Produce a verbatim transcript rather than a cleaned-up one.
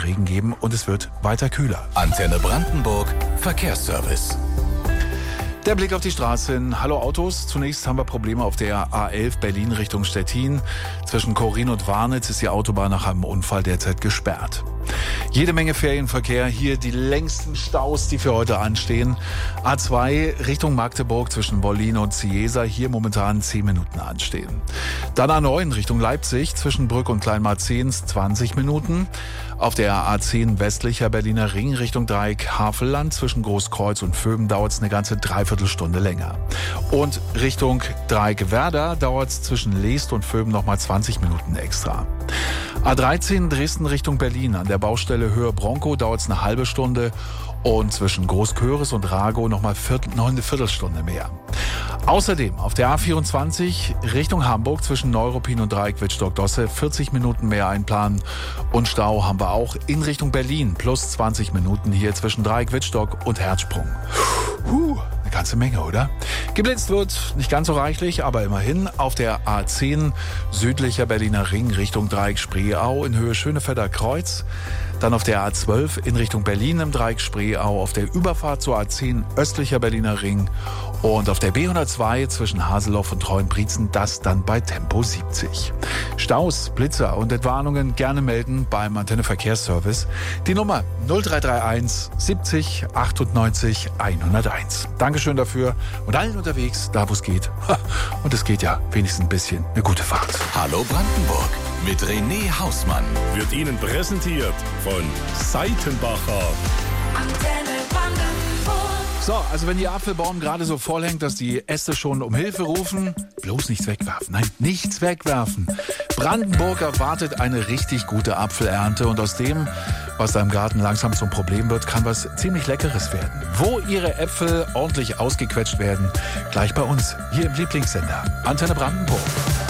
Regen geben und es wird weiter kühler. Antenne Brandenburg Verkehrsservice. Der Blick auf die Straße hin. Hallo Autos. Zunächst haben wir Probleme auf der A elf Berlin Richtung Stettin. Zwischen Chorin und Warnitz ist die Autobahn nach einem Unfall derzeit gesperrt. Jede Menge Ferienverkehr. Hier die längsten Staus, die für heute anstehen. A zwei Richtung Magdeburg zwischen Wollin und Ciesa. Hier momentan zehn Minuten anstehen. Dann A neun Richtung Leipzig zwischen Brück und Kleinmarzens zwanzig Minuten. Auf der A zehn westlicher Berliner Ring Richtung Dreieck Havelland zwischen Großkreuz und Vöben dauert es eine ganze Dreiviertelstunde länger. Und Richtung Dreieck Werder dauert es zwischen Leest und Vöben nochmal zwanzig Minuten extra. A dreizehn Dresden Richtung Berlin. An der Baustelle Höhe Bronco dauert es eine halbe Stunde und zwischen Großköris und Ragow nochmal noch eine Viertelstunde mehr. Außerdem auf der A vierundzwanzig Richtung Hamburg zwischen Neuruppin und Dreieck Wittstock-Dosse vierzig Minuten mehr einplanen. Und Stau haben wir auch in Richtung Berlin plus zwanzig Minuten hier zwischen Dreieck Wittstock und Herzsprung. Puh, eine ganze Menge, oder? Geblitzt wird nicht ganz so reichlich, aber immerhin auf der A zehn südlicher Berliner Ring Richtung Dreieck Spreeau in Höhe Schönefelder Kreuz. Dann auf der A zwölf in Richtung Berlin im Dreieck Spreeau, auf der Überfahrt zur A zehn östlicher Berliner Ring und auf der B hundertzwei zwischen Haseloff und Treuenbrietzen, das dann bei Tempo siebzig. Staus, Blitzer und Entwarnungen gerne melden beim Antenne Verkehrsservice. Die Nummer null drei drei eins siebzig achtundneunzig hunderteins. Dankeschön dafür und allen unterwegs, da wo es geht. Und es geht ja wenigstens ein bisschen eine gute Fahrt. Hallo Brandenburg mit René Hausmann. Wird Ihnen präsentiert von Seitenbacher. Antenne Brandenburg. So, also wenn Ihr Apfelbaum gerade so voll hängt, dass die Äste schon um Hilfe rufen, bloß nichts wegwerfen. Nein, nichts wegwerfen. Brandenburg erwartet eine richtig gute Apfelernte und aus dem, was da im Garten langsam zum Problem wird, kann was ziemlich Leckeres werden. Wo Ihre Äpfel ordentlich ausgequetscht werden, gleich bei uns, hier im Lieblingssender Antenne Brandenburg.